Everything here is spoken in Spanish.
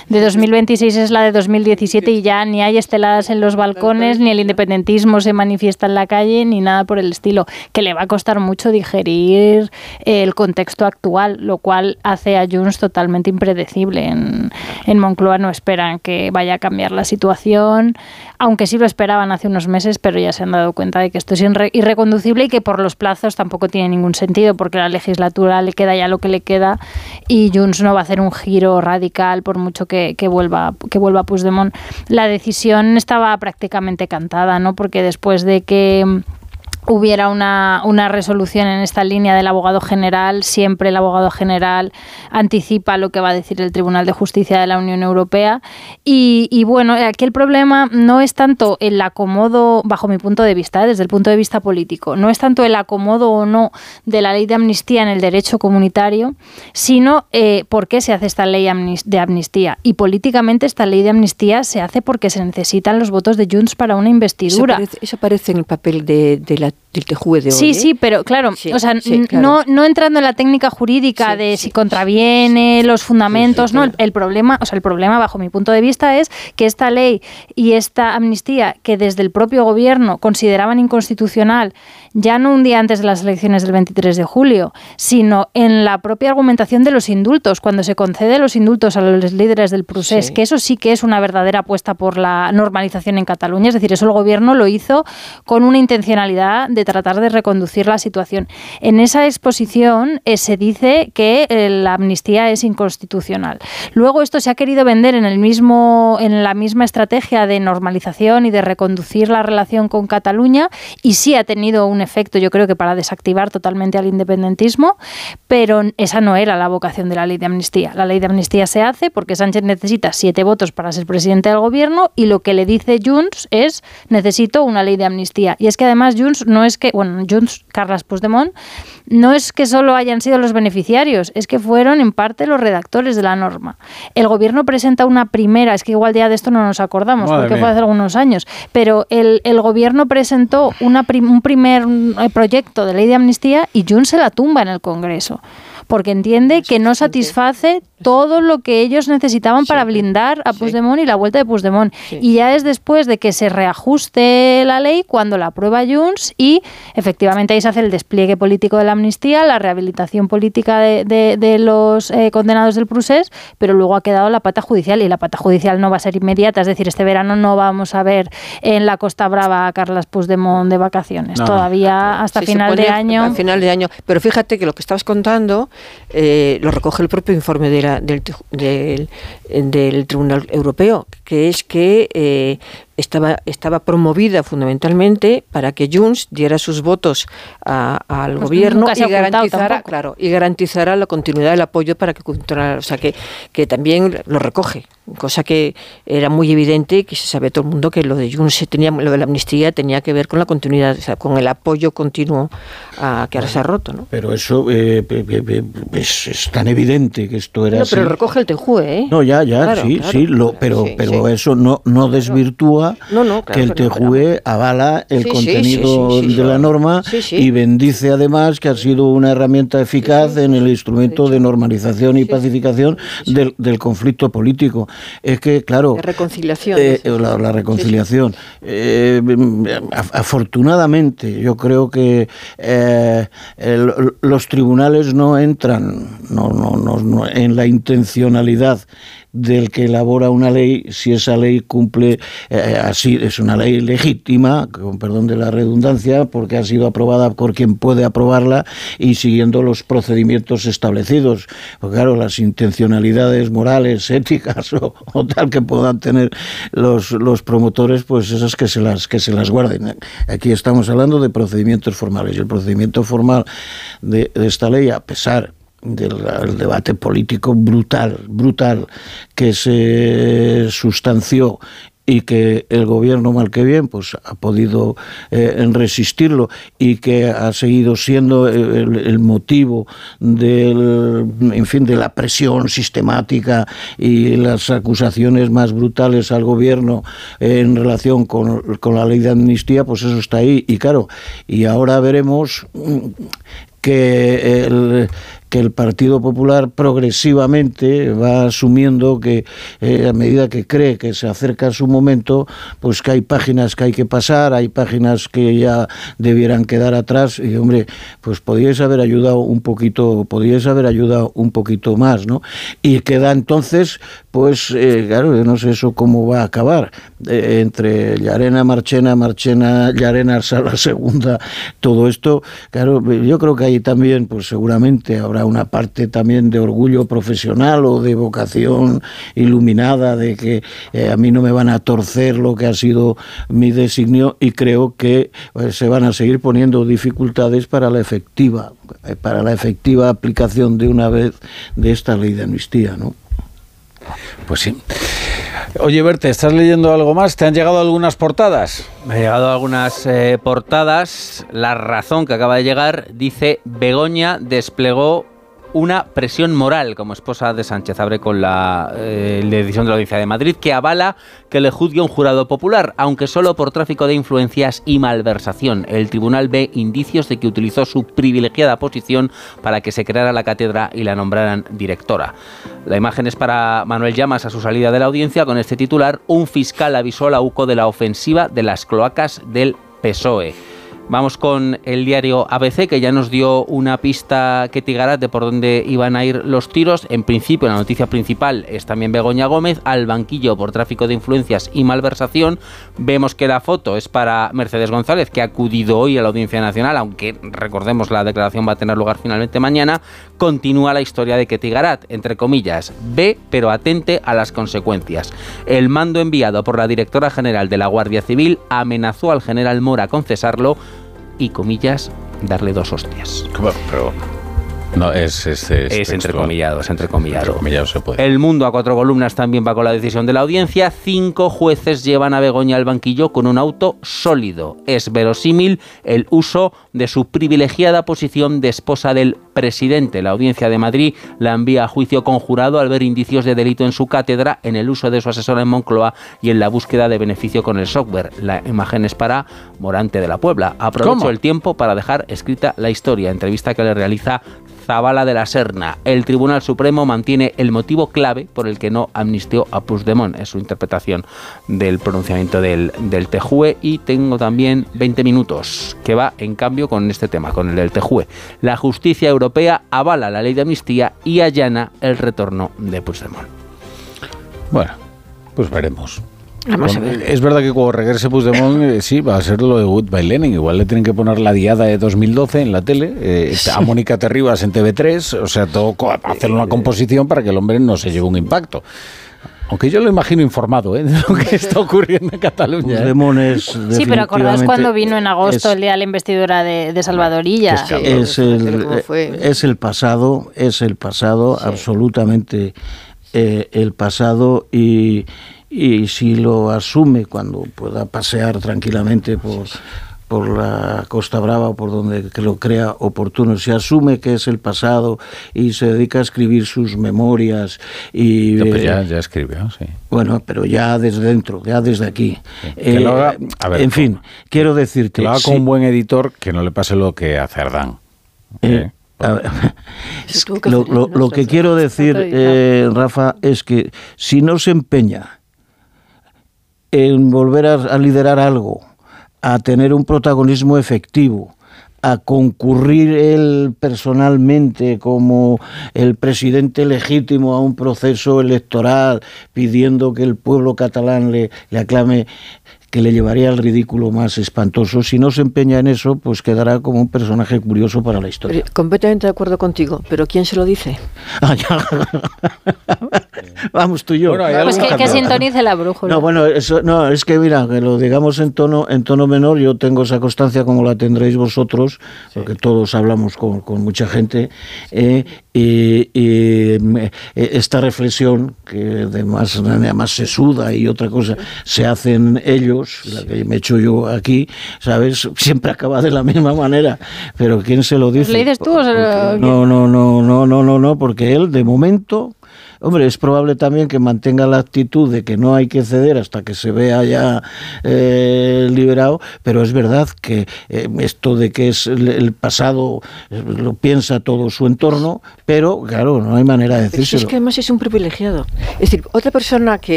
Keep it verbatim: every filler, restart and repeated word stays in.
de dos mil veintiséis es la de dos mil diecisiete y ya ni hay esteladas en los balcones, ni el independentismo se manifiesta en la calle, ni nada por el estilo, que le va a costar mucho digerir el contexto actual, lo cual hace a Junts totalmente impredecible. En, en Moncloa no esperan que vaya a cambiar la situación, aunque sí lo esperaban hace unos meses, pero ya se han dado cuenta de que esto es irre- irreconducible y que por los plazos tampoco tiene ningún sentido, porque la legislatura le queda ya lo que le queda y Junts no va a hacer un giro radical por mucho que, que vuelva que vuelva Puigdemont. La decisión estaba prácticamente cantada, ¿no? Porque después de que hubiera una, una resolución en esta línea del abogado general, siempre el abogado general anticipa lo que va a decir el Tribunal de Justicia de la Unión Europea y, y bueno, aquí el problema no es tanto el acomodo, bajo mi punto de vista, ¿eh? desde el punto de vista político, no es tanto el acomodo o no de la ley de amnistía en el derecho comunitario, sino eh, por qué se hace esta ley de amnistía. Y políticamente esta ley de amnistía se hace porque se necesitan los votos de Junts para una investidura. Eso aparece, eso aparece en el papel de, de la del T J U E de hoy. Sí, sí, pero claro, sí, o sea, sí, claro. No, no entrando en la técnica jurídica sí, de sí, si contraviene sí, los fundamentos, sí, sí, no, claro. el, el problema, o sea, el problema bajo mi punto de vista es que esta ley y esta amnistía que desde el propio gobierno consideraban inconstitucional, ya no un día antes de las elecciones del veintitrés de julio, sino en la propia argumentación de los indultos, cuando se concede los indultos a los líderes del procés, sí. que eso sí que es una verdadera apuesta por la normalización en Cataluña, es decir, eso el gobierno lo hizo con una intencionalidad de tratar de reconducir la situación. En esa exposición eh, se dice que eh, la amnistía es inconstitucional. Luego esto se ha querido vender en el mismo, en la misma estrategia de normalización y de reconducir la relación con Cataluña y sí ha tenido un efecto, yo creo que para desactivar totalmente al independentismo, pero esa no era la vocación de la ley de amnistía. La ley de amnistía se hace porque Sánchez necesita siete votos para ser presidente del gobierno y lo que le dice Junts es necesito una ley de amnistía. Y es que además Junts no es que, bueno, Junts, Carles Puigdemont, no es que solo hayan sido los beneficiarios, es que fueron en parte los redactores de la norma. El gobierno presenta una primera, es que igual ya de esto no nos acordamos, Madre porque mía. fue hace algunos años, pero el, el gobierno presentó una prim, un primer proyecto de ley de amnistía y Junts se la tumba en el Congreso, porque entiende que no satisface todo lo que ellos necesitaban para blindar a Puigdemont y la vuelta de Puigdemont. Sí. Y ya es después de que se reajuste la ley cuando la aprueba Junts y efectivamente ahí se hace el despliegue político de la amnistía, la rehabilitación política de, de, de los eh, condenados del procés, pero luego ha quedado la pata judicial y la pata judicial no va a ser inmediata, es decir, este verano no vamos a ver en la Costa Brava a Carles Puigdemont de vacaciones, no, todavía no. hasta sí, final de año. A final de año, pero fíjate que lo que estabas contando eh, lo recoge el propio informe de la Del, del, del Tribunal Europeo, que es que eh, estaba, estaba promovida fundamentalmente para que Junts diera sus votos a, al pues gobierno y garantizara, claro, y garantizara la continuidad del apoyo para que continuara, o sea que, que también lo recoge, cosa que era muy evidente, que se sabe todo el mundo que lo de Junts tenía, lo de la amnistía tenía que ver con la continuidad, o sea, con el apoyo continuo a, que ahora se ha roto, ¿no? Pero eso eh, es, es tan evidente que esto era no, así. Pero lo recoge el T J U E, ¿eh? No, ya, ya, claro, sí, claro, sí, lo, pero, sí, pero sí. eso no, no desvirtúa no, no, claro, que el T J U E avala el sí, contenido sí, sí, sí, de sí, la norma sí, sí. y bendice además que ha sido una herramienta eficaz sí, sí. en el instrumento de normalización y sí, pacificación sí. del, del conflicto político. Es que, claro... La reconciliación. Eh, sí, la, la reconciliación. Sí, sí. Eh, afortunadamente, yo creo que eh, el, los tribunales no entran no, no, no, no, en la intencionalidad del que elabora una ley, si esa ley cumple, eh, así es una ley legítima, con perdón de la redundancia, porque ha sido aprobada por quien puede aprobarla y siguiendo los procedimientos establecidos. Porque claro, las intencionalidades morales, éticas o, o tal que puedan tener los, los promotores, pues esas que se las que se las guarden. Aquí estamos hablando de procedimientos formales y el procedimiento formal de, de esta ley, a pesar del debate político brutal, brutal que se sustanció y que el gobierno, mal que bien, pues ha podido eh, resistirlo y que ha seguido siendo el, el motivo del, en fin, de la presión sistemática y las acusaciones más brutales al gobierno eh, en relación con, con la ley de amnistía, pues eso está ahí. Y claro, y ahora veremos que el que el Partido Popular progresivamente va asumiendo que eh, a medida que cree que se acerca su momento, pues que hay páginas que hay que pasar, hay páginas que ya debieran quedar atrás, y hombre, pues podíais haber ayudado un poquito, podíais haber ayudado un poquito más, ¿no? Y queda entonces, pues, eh, claro, yo no sé eso cómo va a acabar, eh, entre Llarena, Marchena, Marchena, Llarena, Sala Segunda, todo esto, claro, yo creo que ahí también, pues seguramente habrá una parte también de orgullo profesional o de vocación iluminada, de que eh, a mí no me van a torcer lo que ha sido mi designio, y creo que pues, se van a seguir poniendo dificultades para la efectiva, para la efectiva aplicación de una vez de esta ley de amnistía, ¿no? Pues sí. Oye, Berta, ¿estás leyendo algo más? ¿Te han llegado algunas portadas? Me han llegado algunas eh, portadas. La Razón, que acaba de llegar, dice: Begoña desplegó una presión moral como esposa de Sánchez. Abre con la, eh, la decisión de la Audiencia de Madrid, que avala que le juzgue un jurado popular, aunque solo por tráfico de influencias y malversación. El tribunal ve indicios de que utilizó su privilegiada posición para que se creara la cátedra y la nombraran directora. La imagen es para Manuel Llamas a su salida de la audiencia con este titular: un fiscal avisó a la U C O de la ofensiva de las cloacas del P S O E. Vamos con el diario A B C, que ya nos dio una pista Ketty Garat de por dónde iban a ir los tiros. En principio, la noticia principal es también Begoña Gómez al banquillo por tráfico de influencias y malversación. Vemos que la foto es para Mercedes González, que ha acudido hoy a la Audiencia Nacional, aunque recordemos la declaración va a tener lugar finalmente mañana. Continúa la historia de Ketty Garat, entre comillas: ve pero atente a las consecuencias. El mando enviado por la directora general de la Guardia Civil amenazó al general Mora con cesarlo y, comillas, darle dos hostias. ¿Cómo? Pero no, es... Es, es, es entrecomillado, es entrecomillado. Entrecomillado se puede. El Mundo, a cuatro columnas, también va con la decisión de la audiencia. Cinco jueces llevan a Begoña al banquillo con un auto sólido. Es verosímil el uso de su privilegiada posición de esposa del presidente. La Audiencia de Madrid la envía a juicio conjurado al ver indicios de delito en su cátedra, en el uso de su asesora en Moncloa y en la búsqueda de beneficio con el software. La imagen es para Morante de la Puebla. Aprovecho ¿Cómo? el tiempo para dejar escrita la historia. Entrevista que le realiza Zavala de la Serna. El Tribunal Supremo mantiene el motivo clave por el que no amnistió a Puigdemont. Es su interpretación del pronunciamiento del, del T J U E. Y tengo también veinte minutos, que va en cambio con este tema, con el del T J U E. La justicia europea avala la ley de amnistía y allana el retorno de Puigdemont. Bueno, pues veremos. Vamos a ver. Es verdad que cuando regrese Puigdemont, eh, sí, va a ser lo de Goodbye Lenin. Igual le tienen que poner la diada de dos mil doce en la tele, eh, a Mónica Terribas en T V tres, o sea, todo, hacer una composición para que el hombre no se lleve un impacto. Aunque yo lo imagino informado, ¿eh?, de lo que está ocurriendo en Cataluña. Puigdemont es sí, pero acordaos cuando vino en agosto, es, el día de la investidura de, de Salvadorilla. Es, es, el, es el pasado, es el pasado, sí. absolutamente eh, el pasado, y... Y si lo asume cuando pueda pasear tranquilamente por, por la Costa Brava o por donde que lo crea oportuno, si asume que es el pasado y se dedica a escribir sus memorias y... No, pues ya, ya escribió, sí. Bueno, pero ya desde dentro, ya desde aquí. Sí. Eh, que lo haga, a ver, en fin, ¿cómo? quiero decirte... Que lo haga sí. con un buen editor, que no le pase lo que a Cerdán. Eh, A ver, lo, lo, lo que quiero decir, eh, Rafa, es que si no se empeña en volver a, a liderar algo, a tener un protagonismo efectivo, a concurrir él personalmente como el presidente legítimo a un proceso electoral, pidiendo que el pueblo catalán le, le aclame, que le llevaría al ridículo más espantoso. Si no se empeña en eso, pues quedará como un personaje curioso para la historia. Pero, completamente de acuerdo contigo, pero ¿quién se lo dice? Ah, ya. Vamos tú y yo. Bueno, pues que, que sintonice la brújula. No, bueno, eso, no, es que mira, que lo digamos en tono, en tono menor. Yo tengo esa constancia como la tendréis vosotros, sí. porque todos hablamos con, con mucha gente, eh, y, y esta reflexión, que además, además se suda y otra cosa, se hacen ellos, la que me he hecho yo aquí, ¿sabes? Siempre acaba de la misma manera, pero ¿quién se lo dice? ¿Le dices tú o se lo... No, no, no, no, no, no, no, porque él de momento Hombre, es probable también que mantenga la actitud de que no hay que ceder hasta que se vea ya eh, liberado, pero es verdad que eh, esto de que es el, el pasado eh, lo piensa todo su entorno, pero claro, no hay manera de decírselo. Es que además es un privilegiado. Es decir, otra persona que